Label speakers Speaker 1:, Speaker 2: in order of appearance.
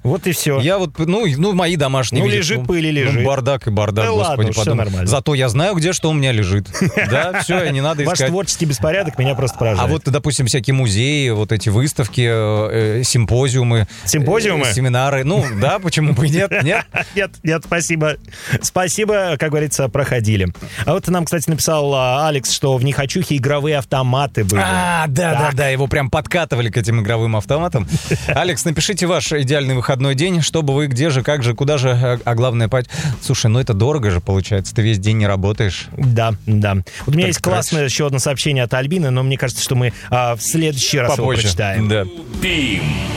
Speaker 1: Вот и все.
Speaker 2: Я вот, мои домашние видят.
Speaker 1: Лежит пыль и лежит.
Speaker 2: Бардак и бардак,
Speaker 1: Да
Speaker 2: господи,
Speaker 1: ладно, все
Speaker 2: подумай.
Speaker 1: нормально.
Speaker 2: Зато я знаю, где что у меня лежит. Да, все, и не надо искать.
Speaker 1: Ваш творческий беспорядок меня просто поражает.
Speaker 2: А вот, допустим, всякие музеи, вот эти выставки, симпозиумы.
Speaker 1: Симпозиумы?
Speaker 2: Семинары. Да, почему бы и нет?
Speaker 1: Нет, спасибо. Спасибо, как говорится, проходили. А вот нам, кстати, написал Алекс, что в «Нехочухе» игровые автоматы были.
Speaker 2: Да, его прям подкатывали к этим игровым автоматам. Алекс, напишите ваш идеальный выходной день, чтобы вы где же, как же, куда же, а главное, слушай, это дорого же получается, ты весь день не работаешь.
Speaker 1: Да. Вот у меня есть классное еще одно сообщение от Альбины, но мне кажется, что мы в следующий раз его прочитаем.
Speaker 2: Да.